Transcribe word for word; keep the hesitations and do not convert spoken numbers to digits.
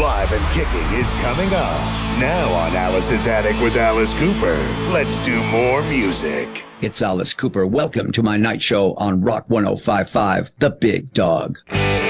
Live and Kicking is coming up. Now on Alice's Attic with Alice Cooper. Let's do more music. It's Alice Cooper. Welcome to my night show on Rock one oh five point five, The Big Dog.